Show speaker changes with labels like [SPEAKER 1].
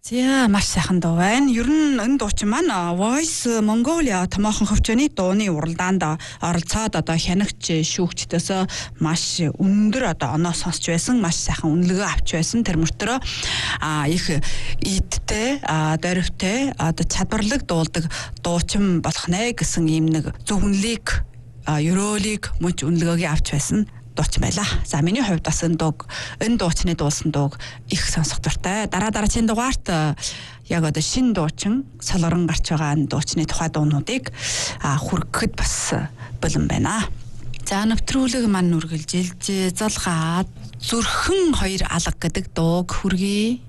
[SPEAKER 1] За маш сайхан дуу байна. Ер нь энэ дуучин маань Voice Mongolia томоохон хөвчөний дууны уралдаанд оролцоод одоо хянагч шүүгчдээс маш өндөр одоо оноо сонсч байсан, маш сайхан үнэлгээ авч байсан. Тэр мөртөө их идтэй, дөрвтэй одоо чадварлаг дуулдаг дуучин болох нэ гэсэн ийм нэг зөвхөнлийг ерөөлийг мөч үнэлгээгээ авч байсан дуучин байлаа. За миний хувьд бас энэ дуучны дуулсан дууг их сонсох дуртай. Дараагийн дугаарт яг одоо шинэ дуучин солорон гарч байгаа дуучны тухай дуунуудыг хүргэхэд бас бэлэн байна. За нэвтрүүлэг маань үргэлжилж золгаад зүрхэн хоёр алга гэдэг дууг хүргэе.